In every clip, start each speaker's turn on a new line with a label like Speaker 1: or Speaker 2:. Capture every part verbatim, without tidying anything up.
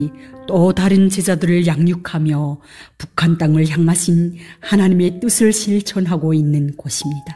Speaker 1: 또 다른 제자들을 양육하며 북한 땅을 향하신 하나님의 뜻을 실천하고 있는 곳입니다.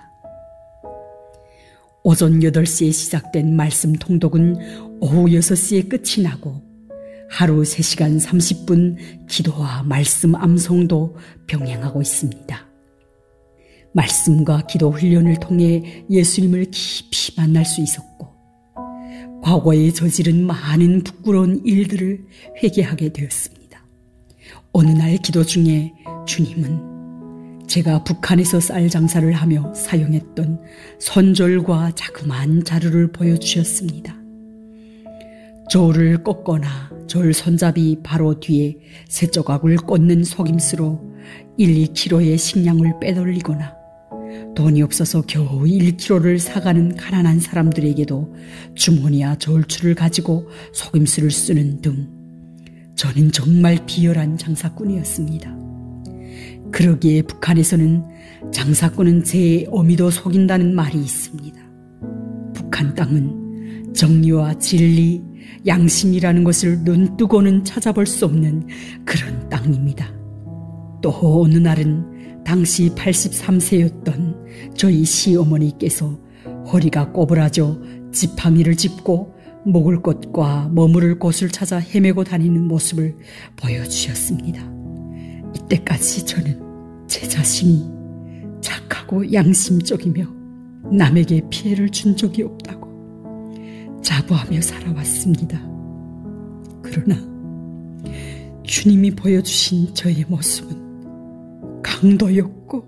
Speaker 1: 오전 여덟 시에 시작된 말씀 통독은 오후 여섯 시에 끝이 나고 하루 세 시간 삼십 분 기도와 말씀 암송도 병행하고 있습니다. 말씀과 기도 훈련을 통해 예수님을 깊이 만날 수 있었고 과거에 저지른 많은 부끄러운 일들을 회개하게 되었습니다. 어느 날 기도 중에 주님은 제가 북한에서 쌀 장사를 하며 사용했던 선졸과 자그마한 자루를 보여주셨습니다. 저울을 꺾거나 저울 손잡이 바로 뒤에 세 조각을 꽂는 속임수로 일, 이 킬로그램의 식량을 빼돌리거나 돈이 없어서 겨우 일 킬로그램를 사가는 가난한 사람들에게도 주머니와 저울추를 가지고 속임수를 쓰는 등 저는 정말 비열한 장사꾼이었습니다. 그러기에 북한에서는 장사꾼은 제 어미도 속인다는 말이 있습니다. 북한 땅은 정의와 진리, 양심이라는 것을 눈뜨고는 찾아볼 수 없는 그런 땅입니다. 또 어느 날은 당시 팔십삼 세였던 저희 시어머니께서 허리가 꼬부라져 지팡이를 짚고 먹을 것과 머무를 곳을 찾아 헤매고 다니는 모습을 보여주셨습니다. 이때까지 저는 제 자신이 착하고 양심적이며 남에게 피해를 준 적이 없다고 자부하며 살아왔습니다. 그러나 주님이 보여주신 저의 모습은 강도였고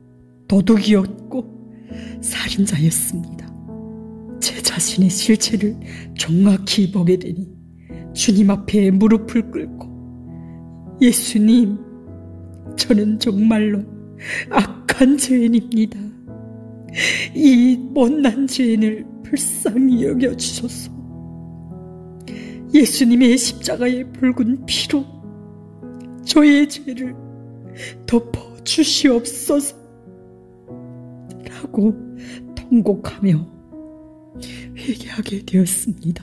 Speaker 1: 도둑이었고 살인자였습니다. 제 자신의 실체를 정확히 보게 되니 주님 앞에 무릎을 꿇고 예수님, 저는 정말로 악한 죄인입니다. 이 못난 죄인을 불쌍히 여겨주소서. 예수님의 십자가의 붉은 피로 저의 죄를 덮어주시옵소서 라고 통곡하며 회개하게 되었습니다.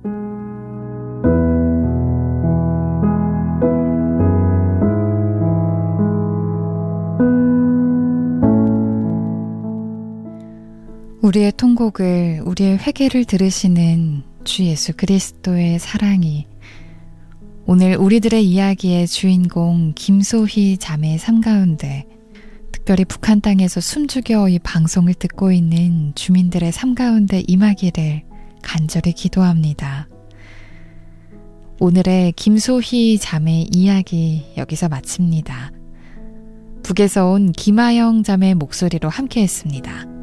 Speaker 2: 우리의 통곡을, 우리의 회개를 들으시는 주 예수 그리스도의 사랑이 오늘 우리들의 이야기의 주인공 김소희 자매의 삶 가운데, 특별히 북한 땅에서 숨죽여 이 방송을 듣고 있는 주민들의 삶 가운데 임하기를 간절히 기도합니다. 오늘의 김소희 자매의 이야기 여기서 마칩니다. 북에서 온 김아영 자매의 목소리로 함께했습니다.